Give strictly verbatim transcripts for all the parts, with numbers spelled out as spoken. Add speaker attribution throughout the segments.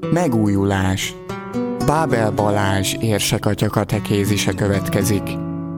Speaker 1: Megújulás. Bábel Balázs érsekatya katekézise következik.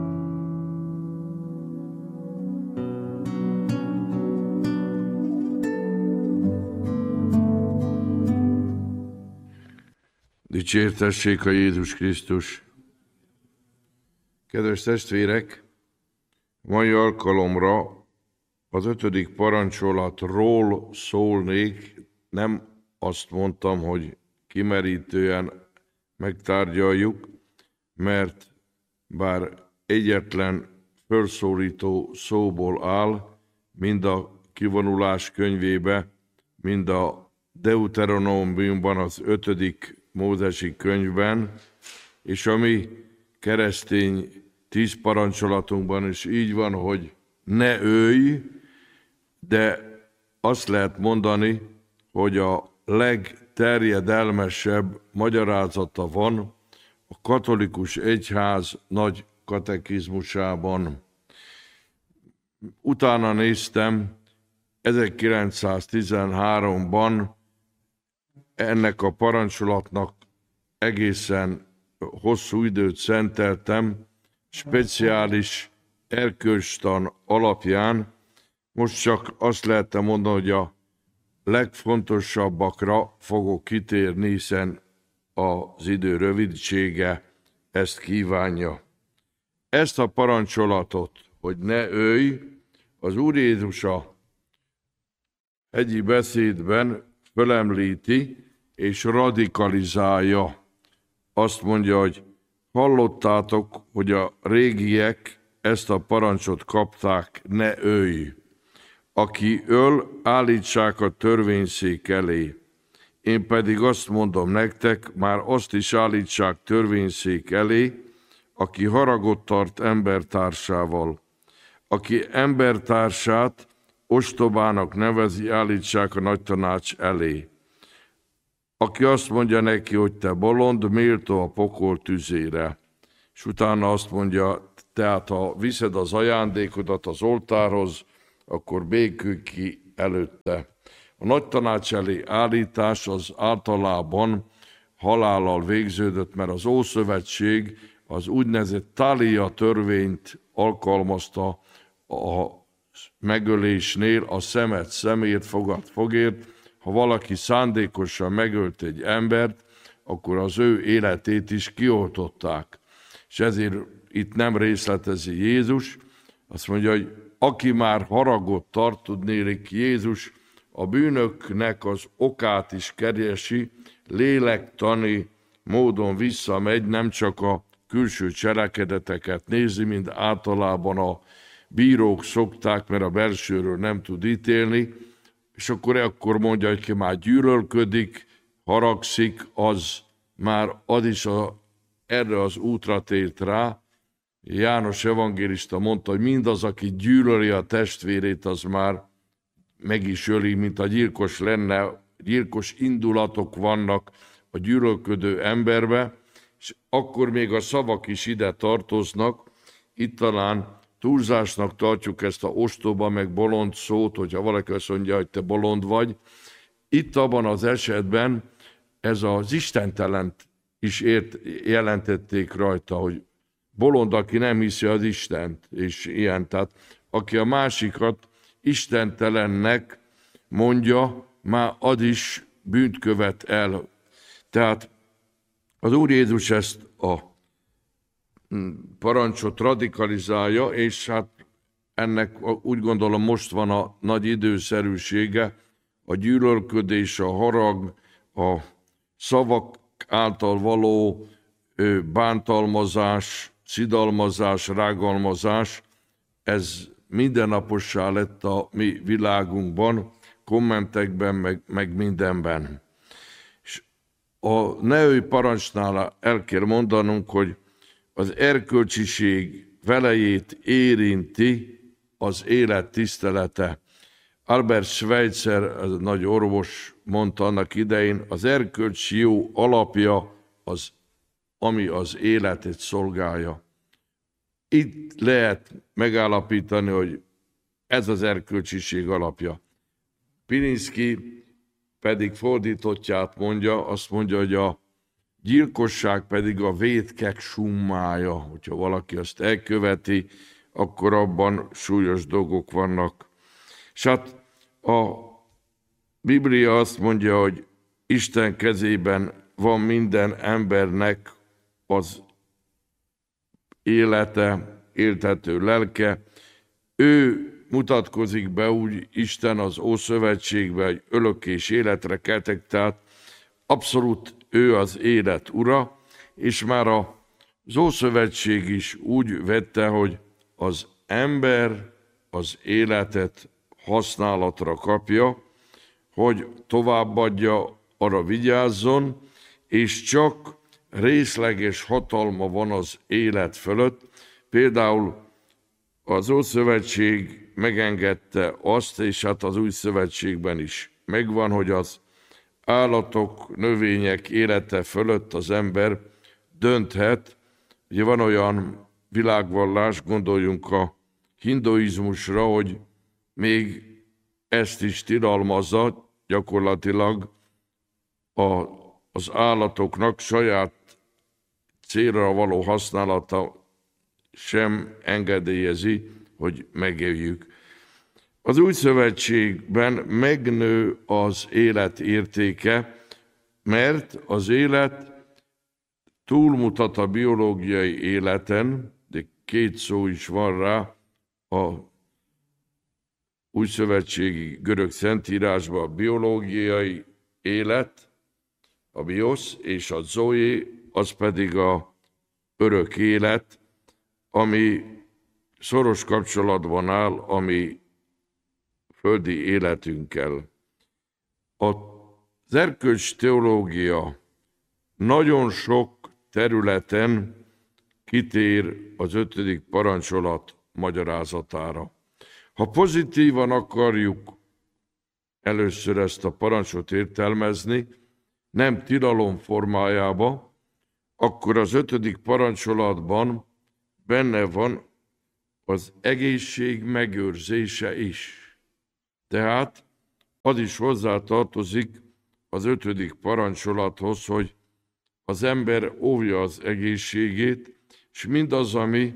Speaker 2: Dicsértessék a Jézus Krisztus! Kedves testvérek, mai alkalomra az ötödik parancsolatról szólnék, nem azt mondtam, hogy kimerítően megtárgyaljuk, mert bár egyetlen felszólító szóból áll, mind a kivonulás könyvébe, mind a Deuteronomiumban, az ötödik mózesi könyvben, és a mi keresztény tíz parancsolatunkban is így van, hogy ne ölj, de azt lehet mondani, hogy a legterjedelmesebb magyarázata van a katolikus egyház nagy katekizmusában. Utána néztem, ezerkilencszáztizenháromban ennek a parancsolatnak egészen hosszú időt szenteltem, speciális erkölcstan alapján. Most csak azt lehetne mondani, hogy a legfontosabbakra fogok kitérni, hiszen az idő rövidsége ezt kívánja. Ezt a parancsolatot, hogy ne ölj, az Úr Jézus a hegyi beszédben fölemlíti és radikalizálja. Azt mondja, hogy hallottátok, hogy a régiek ezt a parancsot kapták, ne ölj. Aki öl, állítsák a törvényszék elé. Én pedig azt mondom nektek, már azt is állítsák törvényszék elé, aki haragot tart embertársával. Aki embertársát ostobának nevezi, állítsák a nagytanács elé. Aki azt mondja neki, hogy te bolond, méltó a pokol tüzére. És utána azt mondja, tehát ha viszed az ajándékodat az oltárhoz, akkor békülj ki előtte. A nagytanács elé állítás az általában halállal végződött, mert az Ószövetség az úgynevezett Tália törvényt alkalmazta a megölésnél, a szemet szemért, fogad fogért. Ha valaki szándékosan megölt egy embert, akkor az ő életét is kioltották. És ezért itt nem részletezi Jézus, azt mondja, hogy aki már haragot tart, tudnélik, Jézus a bűnöknek az okát is keresi, lélektani módon visszamegy, nem csak a külső cselekedeteket nézi, mint általában a bírók szokták, mert a belsőről nem tud ítélni, és akkor akkor mondja, hogy ki már gyűlölködik, haragszik, az már az is a, erre az útra tért rá. János evangélista mondta, hogy mindaz, aki gyűlöli a testvérét, az már meg is öli, mint a gyilkos lenne, gyilkos indulatok vannak a gyűlölködő emberbe, és akkor még a szavak is ide tartoznak. Itt talán túlzásnak tartjuk ezt a ostoba meg bolond szót, hogyha valaki azt mondja, hogy te bolond vagy. Itt abban az esetben ez az istentelent is ért, jelentették rajta, hogy bolond, aki nem hiszi az Istent, és ilyen. Tehát aki a másikat istentelennek mondja, már az is bűnt követ el. Tehát az Úr Jézus ezt a parancsot radikalizálja, és hát ennek úgy gondolom most van a nagy időszerűsége, a gyűlölködés, a harag, a szavak által való bántalmazás, szidalmazás, rágalmazás, ez mindennapossá lett a mi világunkban, kommentekben, meg, meg mindenben. És a ne ölj parancsnál el kell mondanunk, hogy az erkölcsiség velejét érinti az élet tisztelete. Albert Schweitzer, ez a nagy orvos, mondta annak idején, az erkölcsi jó alapja az, ami az életet szolgálja. Itt lehet megállapítani, hogy ez az erkölcsiség alapja. Pilinszky pedig fordítottját mondja, azt mondja, hogy a gyilkosság pedig a vétkek summája. Hogyha valaki azt elköveti, akkor abban súlyos dolgok vannak. És hát a Biblia azt mondja, hogy Isten kezében van minden embernek az élete, éltető lelke. Ő mutatkozik be úgy Isten az Ószövetségben, hogy örökkés életre keltek, tehát abszolút ő az élet ura, és már az Ószövetség is úgy vette, hogy az ember az életet használatra kapja, hogy továbbadja, arra vigyázzon, és csak részleges hatalma van az élet fölött. Például az Ószövetség megengedte azt, és hát az Új Szövetségben is megvan, hogy az állatok, növények élete fölött az ember dönthet. Ugye van olyan világvallás, gondoljunk a hinduizmusra, hogy még ezt is tilalmazza, gyakorlatilag a, az állatoknak saját célra való használata sem engedélyezi, hogy megéljük. Az Új Szövetségben megnő az élet értéke, mert az élet túlmutat a biológiai életen, de két szó is van rá a újszövetségi görög szentírásban: a biológiai élet, a biosz, és a zoé, az pedig a örök élet, ami szoros kapcsolatban áll a mi földi életünkkel. Az erkölcs teológia nagyon sok területen kitér az ötödik parancsolat magyarázatára. Ha pozitívan akarjuk először ezt a parancsot értelmezni, nem tilalom formájába, akkor az ötödik parancsolatban benne van az egészség megőrzése is. Tehát az is hozzá tartozik az ötödik parancsolathoz, hogy az ember óvja az egészségét, és mindaz, ami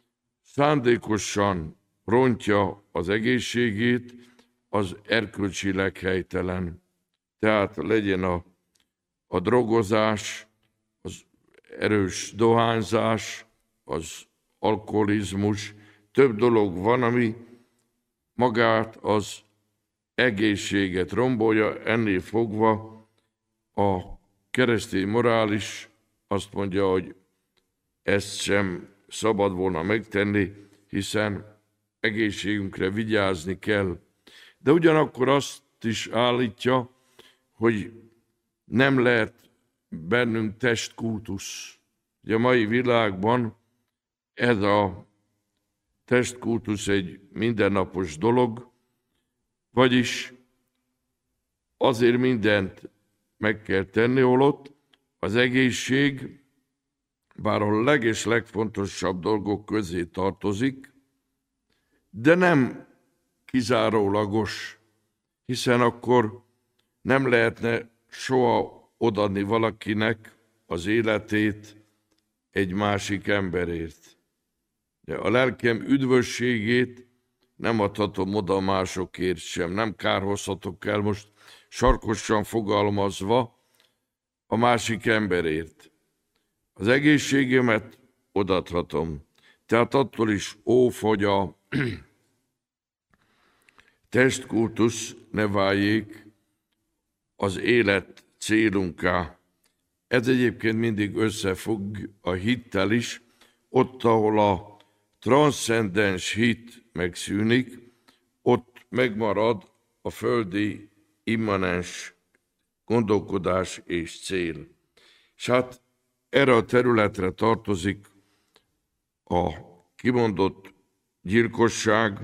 Speaker 2: szándékosan rontja az egészségét, az erkölcsileg helytelen. Tehát legyen a, a drogozás, az erős dohányzás, az alkoholizmus, több dolog van, ami magát az egészséget rombolja, ennél fogva a keresztény morális azt mondja, hogy ezt sem szabad volna megtenni, hiszen egészségünkre vigyázni kell. De ugyanakkor azt is állítja, hogy nem lehet bennünk testkultusz. Ugye a mai világban ez a testkultusz egy mindennapos dolog, vagyis azért mindent meg kell tenni, holott az egészség, bár a leges legfontosabb dolgok közé tartozik, de nem kizárólagos, hiszen akkor nem lehetne soha odaadni valakinek az életét egy másik emberért. De a lelkem üdvösségét nem adhatom oda másokért sem, nem kárhozhatok el most sarkosan fogalmazva a másik emberért. Az egészségemet odaadhatom. Tehát attól is óv, hogy a testkultusz ne váljék az élet célunká. Ez egyébként mindig összefügg a hittel is, ott, ahol a transzcendens hit megszűnik, ott megmarad a földi immanens gondolkodás és cél. És hát erre a területre tartozik a kimondott gyilkosság,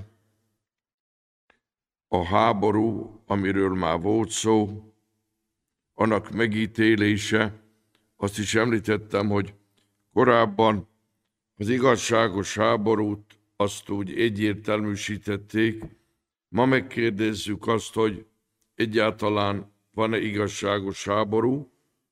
Speaker 2: a háború, amiről már volt szó, annak megítélése. Azt is említettem, hogy korábban az igazságos háborút azt úgy egyértelműsítették. Ma megkérdezzük azt, hogy egyáltalán van-e igazságos háború,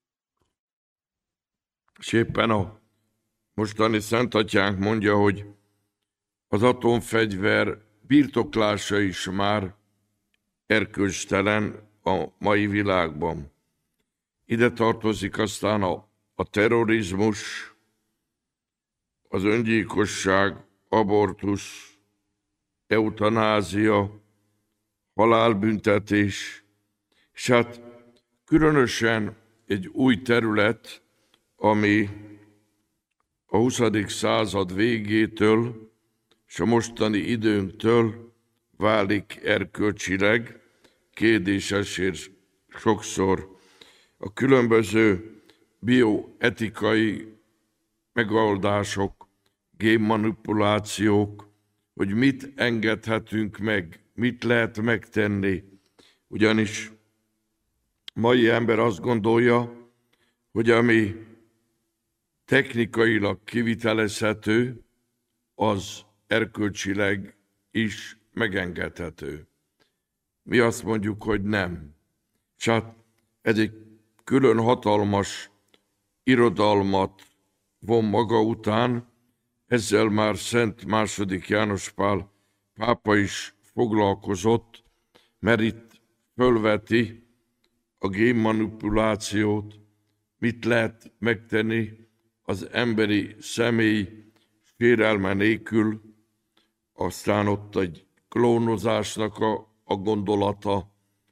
Speaker 2: és éppen a mostani Szentatyánk mondja, hogy az atomfegyver birtoklása is már erkölcstelen a mai világban. Ide tartozik aztán a, a terrorizmus, az öngyilkosság, abortusz, eutanázia, halálbüntetés, és hát különösen egy új terület, ami a huszadik század végétől és a mostani időnktől válik erkölcsileg kérdéses és sokszor a különböző bioetikai megoldások, génmanipulációk, hogy mit engedhetünk meg, mit lehet megtenni. Ugyanis mai ember azt gondolja, hogy ami technikailag kivitelezhető, az erkölcsileg is megengedhető. Mi azt mondjuk, hogy nem. És hát ez egy külön hatalmas irodalmat von maga után, ezzel már Szent második János Pál pápa is foglalkozott, mert itt fölveti a génmanipulációt, mit lehet megtenni az emberi személy sérelme nélkül, aztán ott egy klónozásnak a, a gondolata,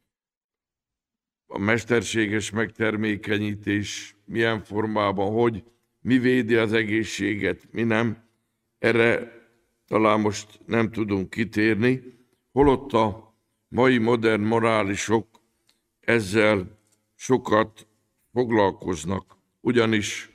Speaker 2: a mesterséges megtermékenyítés milyen formában, hogy mi védi az egészséget, mi nem. Erre talán most nem tudunk kitérni, holott a mai modern morálisok ezzel sokat foglalkoznak, ugyanis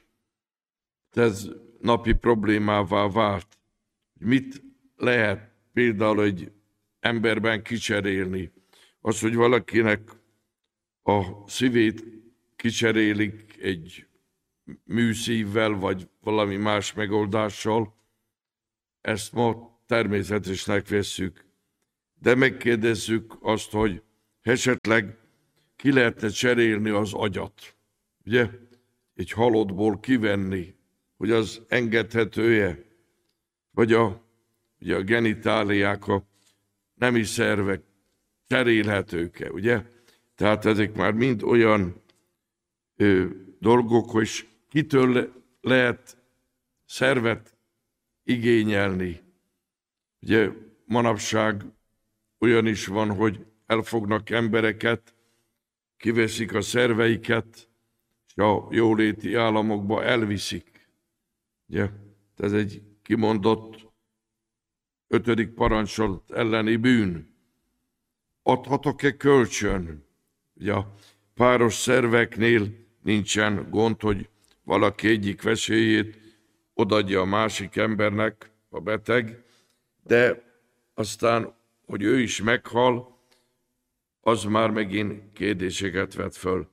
Speaker 2: ez napi problémává vált. Mit lehet például egy emberben kicserélni? Az, hogy valakinek a szívét kicserélik egy műszívvel, vagy valami más megoldással, ezt ma természetesnek vesszük. De megkérdezzük azt, hogy esetleg ki lehetne cserélni az agyat. Ugye? Egy halottból kivenni, hogy az engedhető-e? Vagy a, ugye a genitáliák, a nemi szervek cserélhetők-e, ugye? Tehát ezek már mind olyan ö, dolgok, hogy kitől le, lehet szervet igényelni. Ugye manapság olyan is van, hogy elfognak embereket, kiveszik a szerveiket, és a jóléti államokba elviszik. Ugye? Ez egy kimondott ötödik parancsolat elleni bűn. Adhatok-e kölcsön? Ugye a páros szerveknél nincsen gond, hogy valaki egyik vesélyét odaadja a másik embernek, a beteg, de aztán, hogy ő is meghal, az már megint kérdéseket vet föl.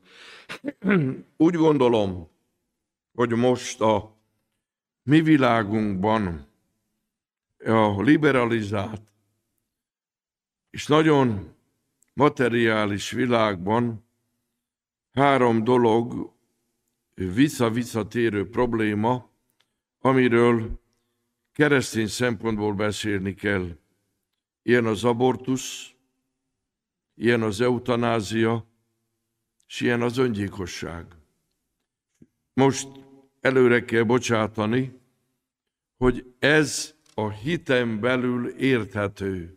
Speaker 2: Úgy gondolom, hogy most a mi világunkban a liberalizált és nagyon materiális világban három dolog vissza-visszatérő probléma, amiről keresztény szempontból beszélni kell. Ilyen az abortusz, ilyen az eutanázia, és ilyen az öngyilkosság. Most előre kell bocsátani, hogy ez a hiten belül érthető.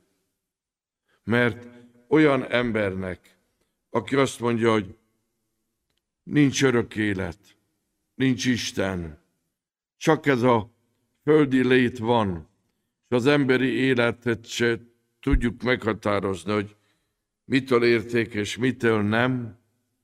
Speaker 2: Mert olyan embernek, aki azt mondja, hogy nincs örök élet, nincs Isten, csak ez a földi lét van, és az emberi életet se tudjuk meghatározni, hogy mitől értékes, mitől nem,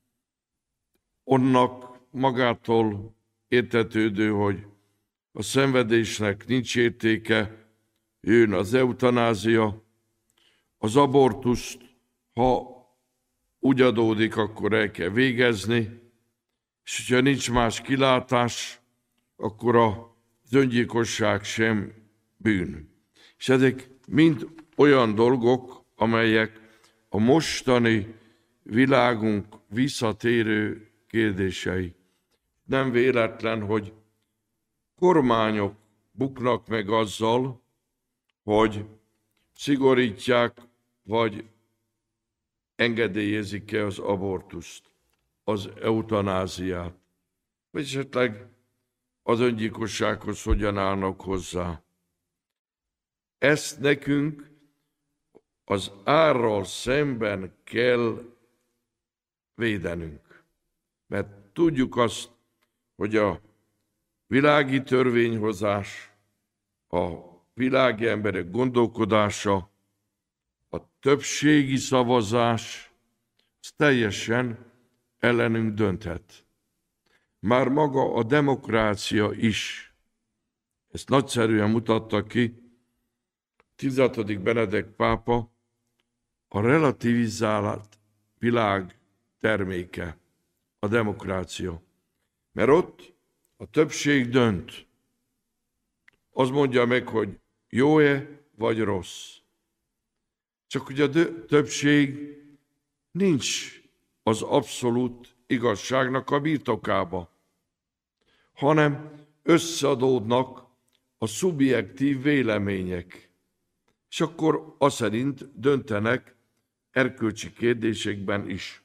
Speaker 2: onnak magától értetődő, hogy a szenvedésnek nincs értéke, jön az eutanázia, az abortuszt, ha úgy adódik, akkor el kell végezni, és ha nincs más kilátás, akkor az öngyilkosság sem bűn. És ezek mind olyan dolgok, amelyek a mostani világunk visszatérő kérdései. Nem véletlen, hogy kormányok buknak meg azzal, hogy szigorítják, vagy engedélyezik-e az abortuszt, az eutanáziát, vagy esetleg az öngyilkossághoz hogyan állnak hozzá. Ezt nekünk az árral szemben kell védenünk. Mert tudjuk azt, hogy a világi törvényhozás, a világi emberek gondolkodása, a többségi szavazás, az teljesen ellenünk dönthet. Már maga a demokrácia is, ezt nagyszerűen mutatta ki tizenhatodik Benedek pápa, a relativizált világ terméke, a demokrácia. Mert ott a többség dönt. Az mondja meg, hogy jó-e vagy rossz. Csak hogy a többség nincs az abszolút igazságnak a birtokába, hanem összeadódnak a szubjektív vélemények, és akkor az szerint döntenek erkölcsi kérdésekben is.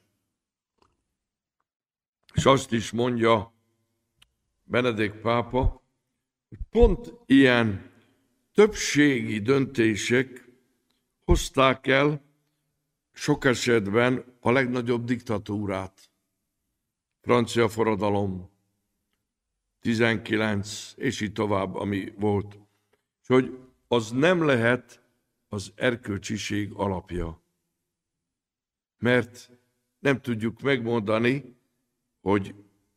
Speaker 2: És azt is mondja Benedek pápa, hogy pont ilyen többségi döntések hozták el sok esetben a legnagyobb diktatúrát. Francia forradalom, tizenkilenc, és így tovább, ami volt. És hogy az nem lehet az erkölcsiség alapja. Mert nem tudjuk megmondani, hogy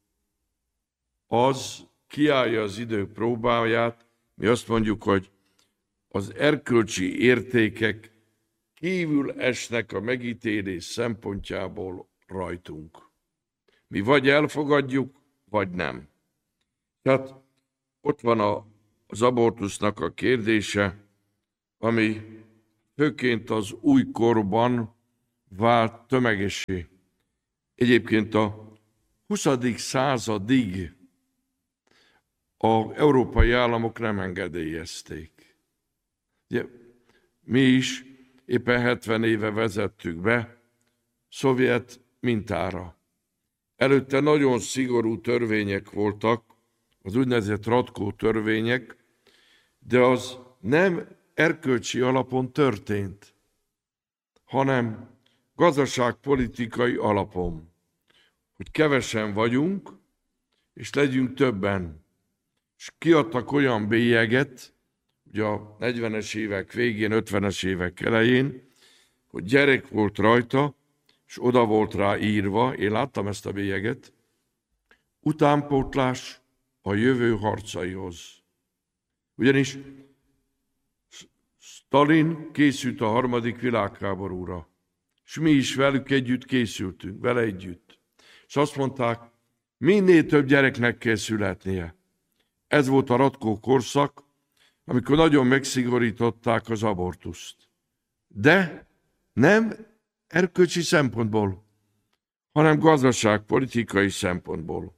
Speaker 2: az kiállja az idők próbáját, mi azt mondjuk, hogy az erkölcsi értékek kívül esnek a megítélés szempontjából rajtunk. Mi vagy elfogadjuk, vagy nem. Tehát ott van a, az abortusznak a kérdése, ami főként az újkorban vált tömegessé. Egyébként a huszadik századig az európai államok nem engedélyezték. Ugye, mi is éppen hetven éve vezettük be szovjet mintára. Előtte nagyon szigorú törvények voltak, az úgynevezett Ratkó törvények, de az nem erkölcsi alapon történt, hanem gazdaságpolitikai alapon, hogy kevesen vagyunk, és legyünk többen. És kiadtak olyan bélyeget, ugye a negyvenes évek végén, ötvenes évek elején, hogy gyerek volt rajta, és oda volt rá írva, én láttam ezt a bélyeget, utánpótlás a jövő harcaihoz. Ugyanis Stalin készült a harmadik világháborúra, és mi is velük együtt készültünk, vele együtt. És azt mondták, minél több gyereknek kell születnie. Ez volt a Ratkó korszak, amikor nagyon megszigorították az abortuszt. De nem erkölcsi szempontból, hanem gazdaságpolitikai szempontból.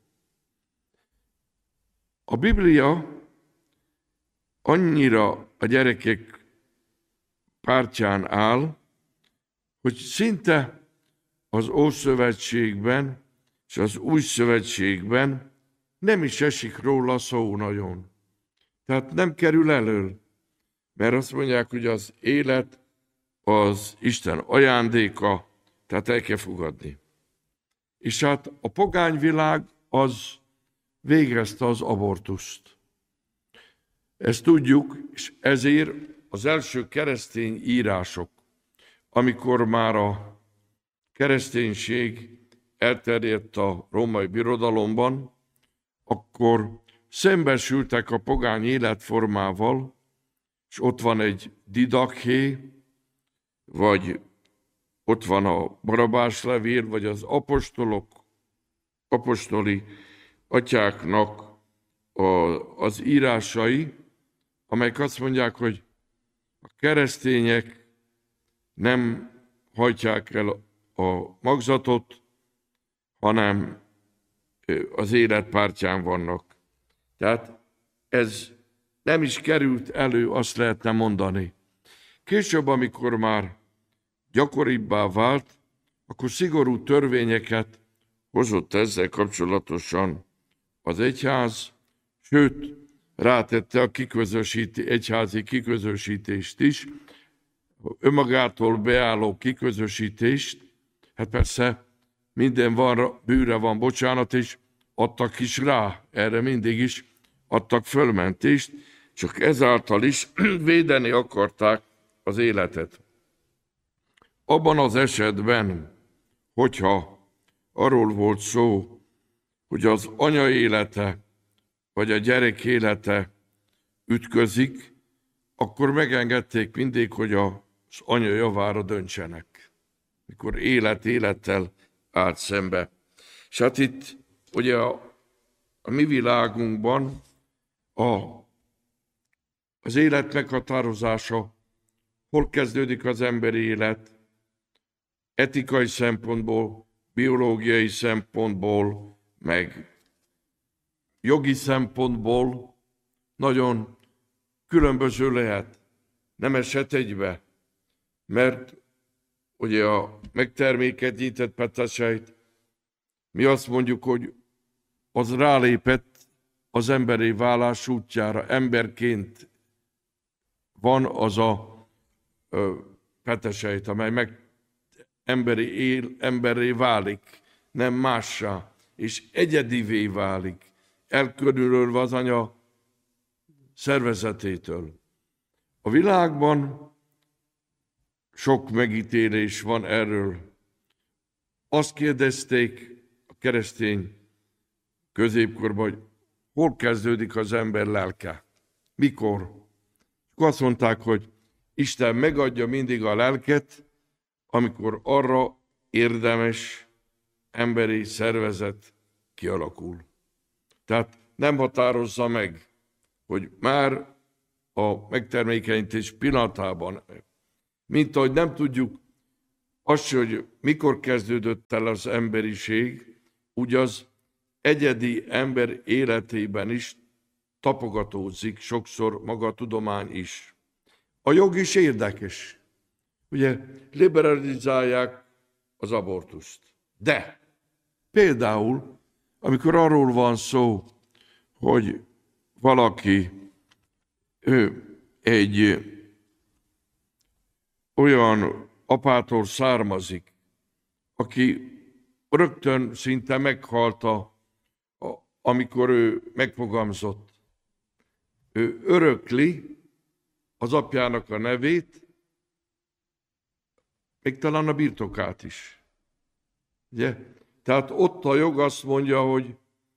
Speaker 2: A Biblia annyira a gyerekek pártján áll, hogy szinte az Ószövetségben és az Új Szövetségben nem is esik róla szó nagyon. Tehát nem kerül elő, mert azt mondják, hogy az élet az Isten ajándéka, tehát el kell fogadni. És hát a pogányvilág az végezte az abortuszt. Ezt tudjuk, és ezért az első keresztény írások, amikor már a kereszténység elterjedt a római birodalomban, akkor szembesültek a pogány életformával, és ott van egy Didaché, vagy ott van a Barabás levél, vagy az apostolok, apostoli atyáknak a, az írásai, amelyek azt mondják, hogy a keresztények nem hajtják el a magzatot, hanem az élet pártján vannak. Tehát ez nem is került elő, azt lehetne mondani. Később, amikor már gyakoribbá vált, akkor szigorú törvényeket hozott ezzel kapcsolatosan az egyház, sőt, rátette a kiközösíti, egyházi kiközösítést is, önmagától beálló kiközösítést. Hát persze minden van, bűre van bocsánat, és adtak is rá, erre mindig is adtak fölmentést, csak ezáltal is védeni akarták az életet. Abban az esetben, hogyha arról volt szó, hogy az anya élete vagy a gyerek élete ütközik, akkor megengedték mindig, hogy az anya javára döntsenek, mikor élet élettel állt szembe. És hát itt ugye a, a mi világunkban a, az élet meghatározása, hol kezdődik az emberi élet, etikai szempontból, biológiai szempontból, meg jogi szempontból nagyon különböző lehet. Nem esett egybe, mert ugye a megtermékenyített petesejt, mi azt mondjuk, hogy az rálépett az emberi válás útjára, emberként van az a ö, petesejt, amely meg emberi él, emberré válik, nem mássá, és egyedivé válik, elkülönülve az anya szervezetétől. A világban sok megítélés van erről. Azt kérdezték a keresztény középkorban, hogy hol kezdődik az ember lelke? Mikor? Azt mondták, hogy Isten megadja mindig a lelket, amikor arra érdemes emberi szervezet kialakul. Tehát nem határozza meg, hogy már a megtermékenyítés pillanatában, mint ahogy nem tudjuk azt, hogy mikor kezdődött el az emberiség, úgy az egyedi ember életében is tapogatózik sokszor maga a tudomány is. A jog is érdekes. Ugye liberalizálják az abortuszt. De például, amikor arról van szó, hogy valaki ő egy olyan apától származik, aki rögtön szinte meghalt, a, a, amikor ő megfogalmazott. Ő örökli az apjának a nevét, még talán a birtokát is. Ugye? Tehát ott a jog azt mondja, hogy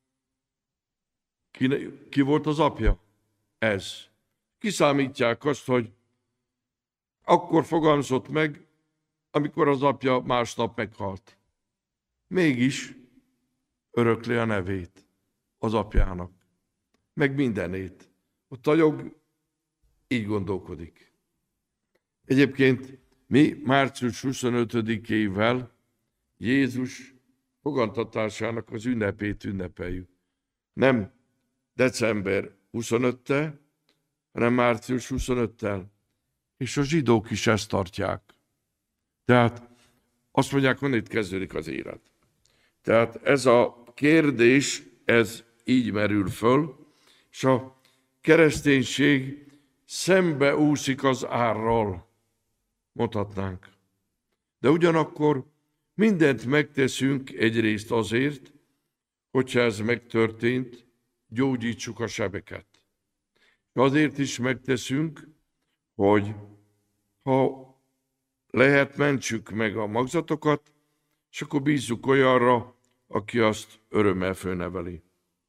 Speaker 2: ki, ki volt az apja? Ez. Kiszámítják azt, hogy akkor fogalmazott meg, amikor az apja másnap meghalt. Mégis örökli a nevét az apjának, meg mindenét. Ott a jog így gondolkodik. Egyébként mi március huszonötödikével Jézus fogantatásának az ünnepét ünnepeljük. Nem december huszonötödikével, hanem március huszonötödikével. És a zsidók is ezt tartják. Tehát azt mondják, honnét kezdődik az élet. Tehát ez a kérdés, ez így merül föl, és a kereszténység szembe úszik az árral, mondhatnánk. De ugyanakkor mindent megteszünk egyrészt azért, hogyha ez megtörtént, gyógyítsuk a sebeket. Azért is megteszünk, hogy ha lehet, mentsük meg a magzatokat, és akkor bízzuk olyanra, aki azt örömmel fölneveli.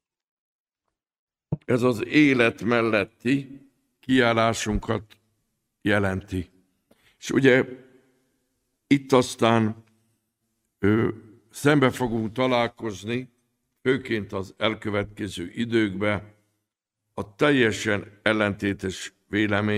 Speaker 2: Ez az élet melletti kiállásunkat jelenti. És ugye itt aztán ő, szembe fogunk találkozni, főként az elkövetkező időkben, a teljesen ellentétes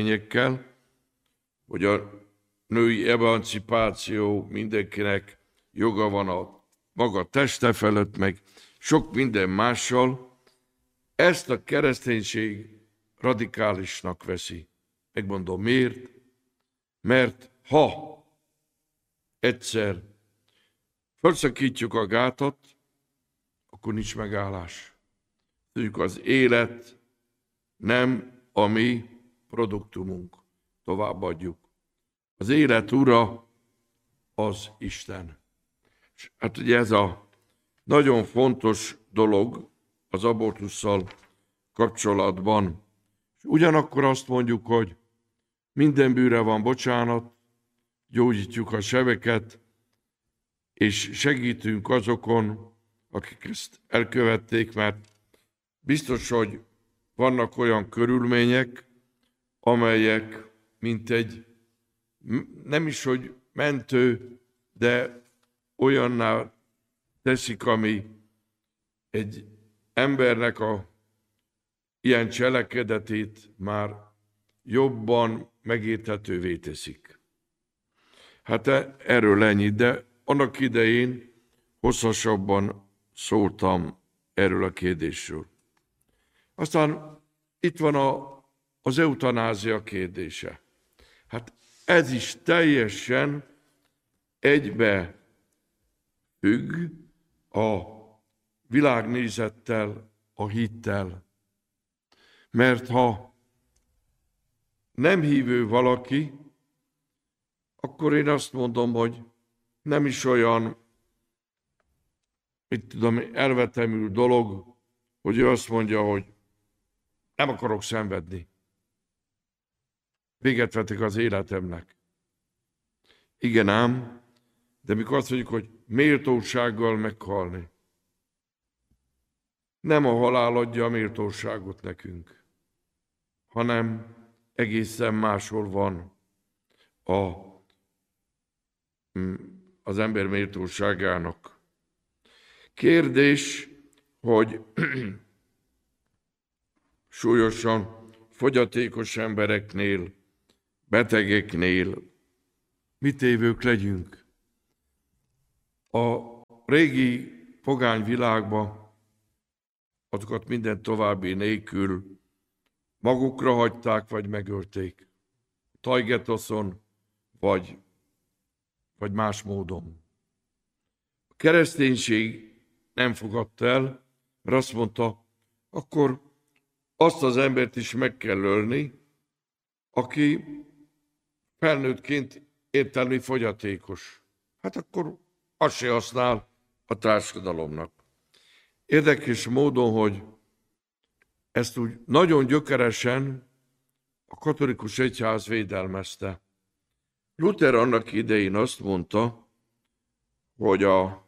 Speaker 2: véleményekkel, hogy a női emancipáció mindenkinek joga van a maga teste felett, meg sok minden mással. Ezt a kereszténység radikálisnak veszi. Megmondom miért? Mert ha egyszer felszakítjuk a gátat, akkor nincs megállás. Tudjuk, az élet nem a mi produktumunk. Továbbadjuk. Az élet ura az Isten. És hát ugye ez a nagyon fontos dolog az abortusszal kapcsolatban. És ugyanakkor azt mondjuk, hogy minden bűnre van bocsánat, gyógyítjuk a sebeket, és segítünk azokon, akik ezt elkövették, mert biztos, hogy vannak olyan körülmények, amelyek mint egy, nem is, hogy mentő, de olyanná teszik, ami egy embernek a ilyen cselekedetét már jobban megérthetővé teszik. Hát erről ennyi, de annak idején hosszasabban szóltam erről a kérdésről. Aztán itt van a, az eutanázia kérdése. Hát ez is teljesen egybe függ a világnézettel, a hittel. Mert ha nem hívő valaki, akkor én azt mondom, hogy nem is olyan, mit tudom, elvetemül dolog, hogy ő azt mondja, hogy nem akarok szenvedni. Véget vetek az életemnek. Igen ám, de mikor azt mondjuk, hogy méltósággal meghalni. Nem a halál adja a méltóságot nekünk, hanem egészen máshol van a, az ember méltóságának. Kérdés, hogy súlyosan fogyatékos embereknél, betegeknél mit évők legyünk. A régi pogány világban azokat minden további nélkül magukra hagyták, vagy megölték. Tajgetoszon, vagy, vagy más módon. A kereszténység nem fogadta el, mert azt mondta, akkor azt az embert is meg kell ölni, aki felnőttként értelmi fogyatékos. Hát akkor az se használ a társadalomnak. Érdekes módon, hogy ezt úgy nagyon gyökeresen a katolikus egyház védelmezte. Luther annak idején azt mondta, hogy a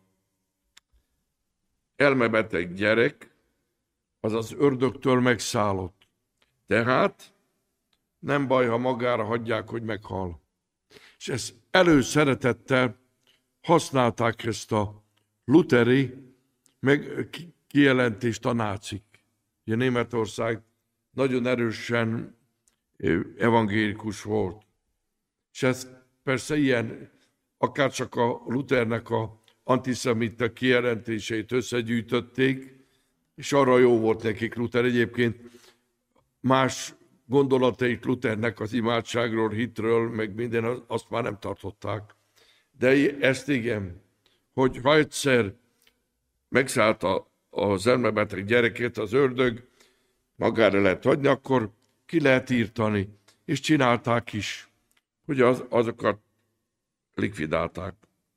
Speaker 2: elmebeteg gyerek az az ördögtől megszállott. Tehát nem baj, ha magára hagyják, hogy meghal. És ezt előszeretettel használták ezt a lutheri meg kijelentést a nácik. Ugye Németország nagyon erősen evangélikus volt. És ez persze ilyen, akár csak a Luthernek a antiszemita kijelentéseit összegyűjtötték, és arra jó volt nekik Luther. Egyébként más gondolatait Luthernek az imádságról, hitről, meg minden, azt már nem tartották. De ezt igen, hogy ha egyszer megszállta az elmebeteg gyerekét az ördög, magára lehet hagyni, akkor ki lehet írtani. És csinálták is, hogy az, azokat likvidálták.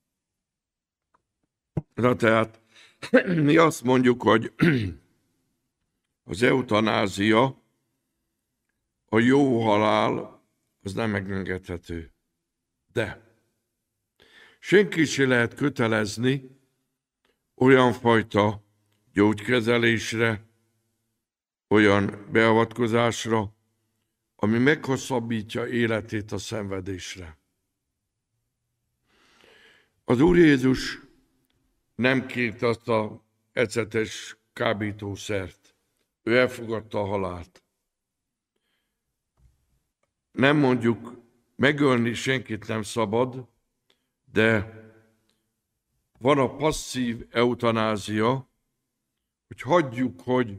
Speaker 2: Na tehát mi azt mondjuk, hogy az eutanázia, a jó halál, az nem megengedhető. De senki sem lehet kötelezni olyan fajta gyógykezelésre, olyan beavatkozásra, ami meghosszabbítja életét a szenvedésre. Az Úr Jézus nem kért azt a ecetes kábítószert. Ő elfogadta a halált. Nem mondjuk, megölni senkit nem szabad, de van a passzív eutanázia, hogy hagyjuk, hogy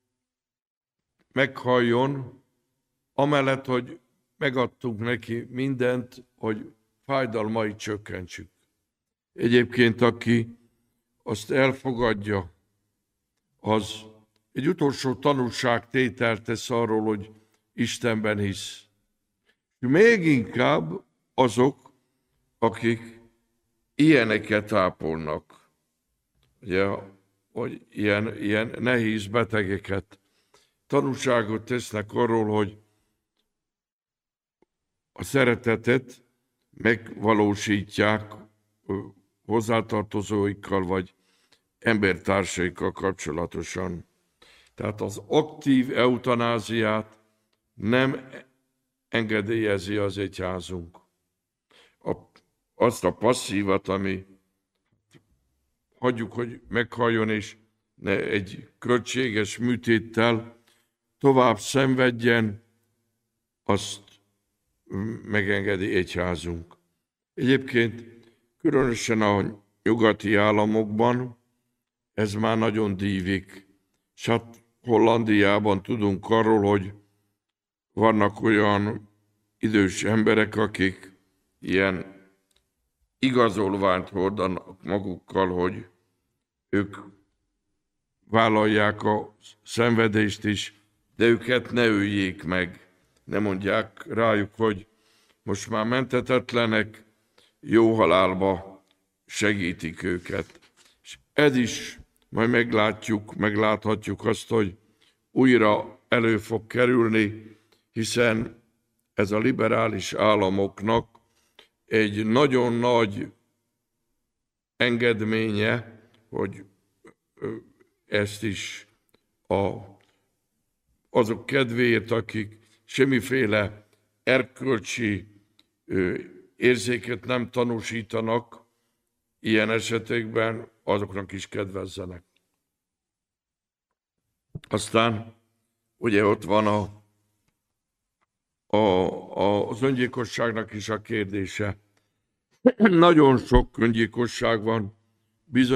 Speaker 2: meghalljon, amellett, hogy megadtunk neki mindent, hogy fájdalmait csökkentsük. Egyébként, aki azt elfogadja, az egy utolsó tanúságtételt tesz arról, hogy Istenben hisz. Még inkább azok, akik ilyeneket ápolnak, ugye, hogy ilyen, ilyen nehéz betegeket, tanúságot tesznek arról, hogy a szeretetet megvalósítják hozzátartozóikkal, vagy embertársaikkal kapcsolatosan. Tehát az aktív eutanáziát nem engedélyezi az egyházunk. A, azt a passzívat, ami hagyjuk, hogy meghalljon, és ne egy költséges műtéttel tovább szenvedjen, azt megengedi egyházunk. Egyébként különösen a nyugati államokban ez már nagyon dívik. És hát Hollandiában tudunk arról, hogy vannak olyan idős emberek, akik ilyen igazolványt hordanak magukkal, hogy ők vállalják a szenvedést is, de őket ne öljék meg. Ne mondják rájuk, hogy most már mentetetlenek, jó halálba segítik őket. És ez is majd meglátjuk, megláthatjuk azt, hogy újra elő fog kerülni, hiszen ez a liberális államoknak egy nagyon nagy engedménye, hogy ezt is a, azok kedvéért, akik semmiféle erkölcsi ö, érzéket nem tanúsítanak, ilyen esetekben azoknak is kedvezzenek. Aztán ugye ott van a, a, a, az öngyilkosságnak is a kérdése. Nagyon sok öngyilkosság van, bizony